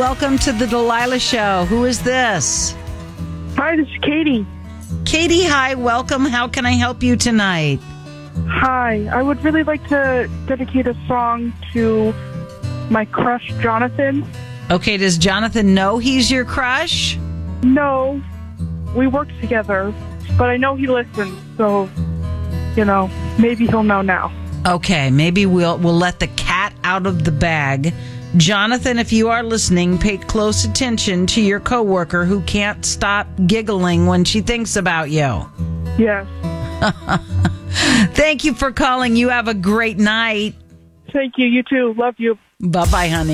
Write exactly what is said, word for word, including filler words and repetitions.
welcome to the Delilah Show. Who is this? Hi, this is Katie. Katie, hi, welcome. How can I help you tonight? Hi, I would really like to dedicate a song to my crush, Jonathan. Okay, does Jonathan know he's your crush? No, we work together, but I know he listens, so, you know, maybe he'll know now. Okay, maybe we'll we'll let the cat out of the bag. Jonathan, if you are listening, pay close attention to your coworker who can't stop giggling when she thinks about you. Yes. Thank you for calling. You have a great night. Thank you. You too. Love you. Bye-bye, honey.